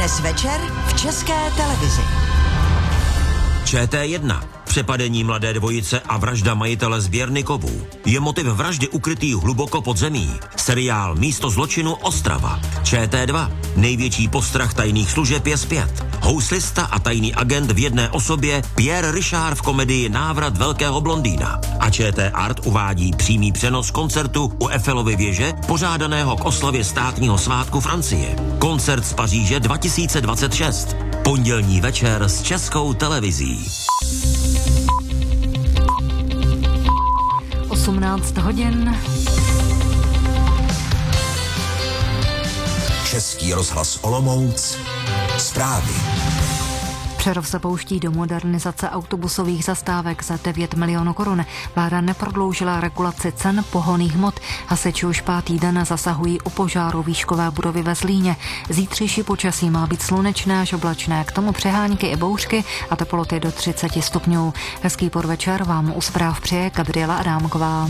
Dnes večer v České televizi. ČT1. Přepadení mladé dvojice a vražda majitele sběrny kovů. Je motiv vraždy ukrytý hluboko pod zemí. Seriál Místo zločinu Ostrava. ČT2. Největší postrach tajných služeb je zpět. Houslista a tajný agent v jedné osobě Pierre Richard v komedii Návrat velkého blondýna. A ČT Art uvádí přímý přenos koncertu u Eiffelovy věže, pořádaného k oslavě státního svátku Francie. Koncert z Paříže 2026. Pondělní večer s Českou televizí. 18 hodin. Český rozhlas Olomouc. Zprávy. Přerov se pouští do modernizace autobusových zastávek za 9 milionů korun. Vláda neprodloužila regulaci cen pohonných hmot. Hasiči už 5. den zasahují u požáru výškové budovy ve Zlíně. Zítřejší počasí má být slunečné až oblačné, k tomu přehánky i bouřky a teploty do 30 stupňů. Hezký podvečer vám u zpráv přeje Gabriela Adámková.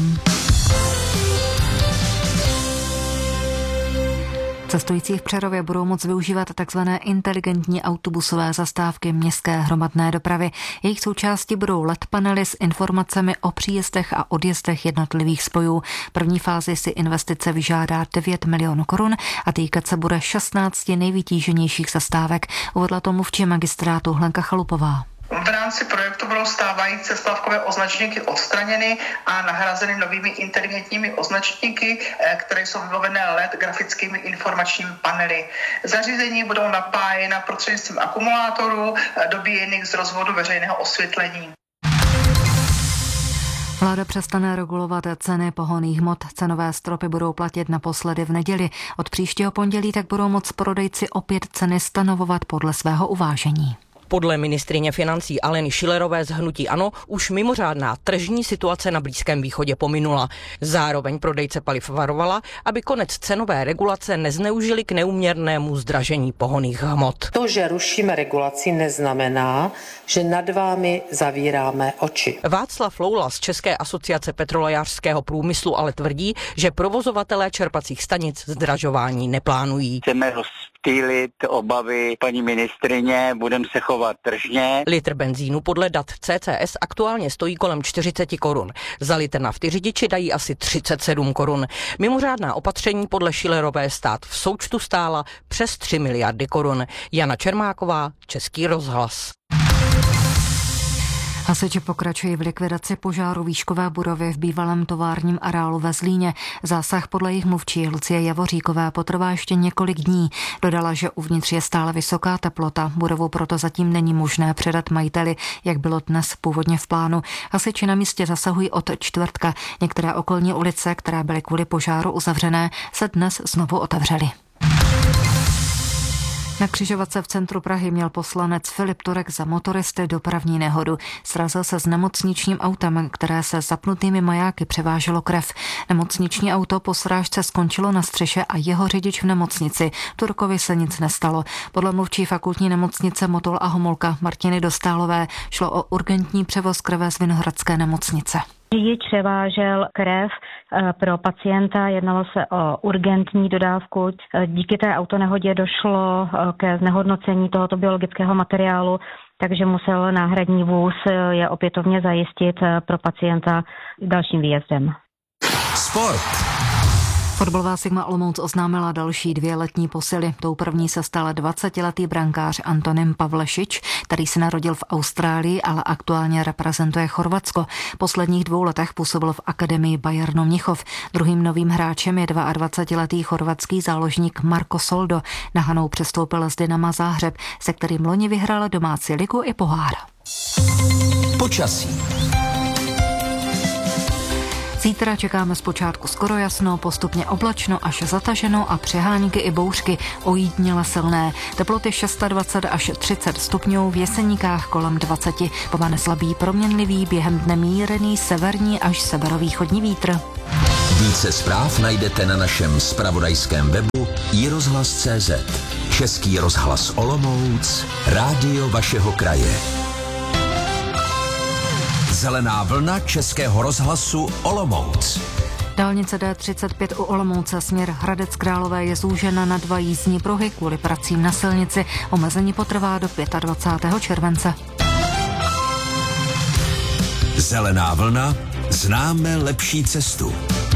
Cestující v Přerově budou moct využívat tzv. Inteligentní autobusové zastávky městské hromadné dopravy. Jejich součástí budou LED panely s informacemi o příjezdech a odjezdech jednotlivých spojů. První fázi si investice vyžádá 9 milionů korun a týkat se bude 16 nejvytíženějších zastávek. Uvedla to mluvčí magistrátu Hlenka Chalupová. V rámci projektu budou stávající zastávkové označníky odstraněny a nahrazeny novými inteligentními označníky, které jsou vybavené LED grafickými informačními panely. Zařízení budou napájena prostřednictvím akumulátorů dobíjených z rozvodu veřejného osvětlení. Vláda přestane regulovat ceny pohonných hmot. Cenové stropy budou platit naposledy v neděli. Od příštího pondělí tak budou moct prodejci opět ceny stanovovat podle svého uvážení. Podle ministryně financí Aleny Schillerové z hnutí ANO už mimořádná tržní situace na Blízkém východě pominula. Zároveň prodejce paliv varovala, aby konec cenové regulace nezneužili k neúměrnému zdražení pohonných hmot. To, že rušíme regulaci, neznamená, že nad vámi zavíráme oči. Václav Loula z České asociace petrolejářského průmyslu ale tvrdí, že provozovatelé čerpacích stanic zdražování neplánují. Chceme rozptýlit obavy paní ministryně, budeme se chovat tržně. Litr benzínu podle dat CCS aktuálně stojí kolem 40 korun. Za litr nafty řidiči dají asi 37 korun. Mimořádná opatření podle Schillerové stát v součtu stála přes 3 miliardy korun. Jana Čermáková, Český rozhlas. Hasiči pokračují v likvidaci požáru výškové budovy v bývalém továrním areálu ve Zlíně. Zásah podle jejich mluvčí Lucie Javoříkové potrvá ještě několik dní. Dodala, že uvnitř je stále vysoká teplota. Budovu proto zatím není možné předat majiteli, jak bylo dnes původně v plánu. Hasiči na místě zasahují od čtvrtka. Některé okolní ulice, které byly kvůli požáru uzavřené, se dnes znovu otevřely. Na křižovatce v centru Prahy měl poslanec Filip Turek za motoristy dopravní nehodu. Srazil se s nemocničním autem, které se zapnutými majáky převáželo krev. Nemocniční auto po srážce skončilo na střeše a jeho řidič v nemocnici. Turkovi se nic nestalo. Podle mluvčí fakultní nemocnice Motol a Homolka Martiny Dostálové šlo o urgentní převoz krve z Vinohradské nemocnice. Řidič převážel krev pro pacienta, jednalo se o urgentní dodávku. Díky té autonehodě došlo ke znehodnocení tohoto biologického materiálu, takže musel náhradní vůz je opětovně zajistit pro pacienta dalším výjezdem. Sport. Fotbalová Sigma Olomouc oznámila další 2 letní posily. Tou první se stal 20letý brankář Antonín Pavlešič, který se narodil v Austrálii, ale aktuálně reprezentuje Chorvatsko. V posledních 2 letech působil v akademii Bayernu Mnichov. Druhým novým hráčem je 22letý chorvatský záložník Marko Soldo. Na Hanou přestoupil z Dynama Záhřeb, se kterým loni vyhrál domácí ligu i pohár. Počasí. Zítra čekáme zpočátku skoro jasno, postupně oblačno až zataženo a přehánky i bouřky ojediněle silné. Teploty 26 až 30 stupňů, v Jeseníkách kolem 20. Povane slabý proměnlivý, během dne mírný severní až severovýchodní vítr. Více zpráv najdete na našem zpravodajském webu iRozhlas.cz. Český rozhlas Olomouc, rádio vašeho kraje. Zelená vlna Českého rozhlasu Olomouc. Dálnice D35 u Olomouce směr Hradec Králové je zúžena na 2 jízdní pruhy kvůli pracím na silnici. Omezení potrvá do 25. července. Zelená vlna, známe lepší cestu.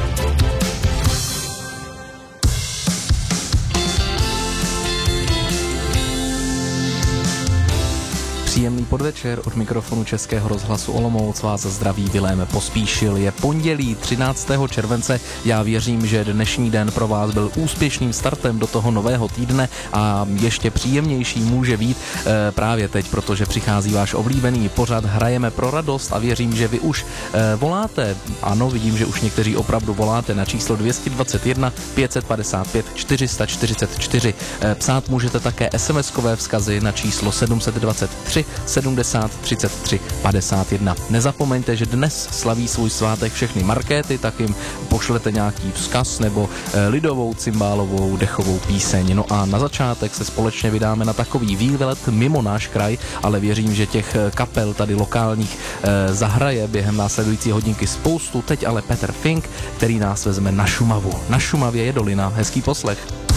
Příjemný podvečer od mikrofonu Českého rozhlasu Olomouc vás zdraví Vilém Pospíšil. Je pondělí 13. července. Já věřím, že dnešní den pro vás byl úspěšným startem do toho nového týdne a ještě příjemnější může být právě teď, protože přichází váš oblíbený pořad Hrajeme pro radost a věřím, že vy už voláte. Ano, vidím, že už někteří opravdu voláte na číslo 221 555 444. Psát můžete také SMS-kové vzkazy na číslo 723 70 33 51. Nezapomeňte, že dnes slaví svůj svátek všechny markéty, tak jim pošlete nějaký vzkaz nebo lidovou cymbálovou dechovou píseň. No a na začátek se společně vydáme na takový výlet mimo náš kraj, ale věřím, že těch kapel tady lokálních zahraje během následující hodinky spoustu. Teď ale Petr Fink, který nás vezme na Šumavu. Na Šumavě je dolina. Hezký poslech.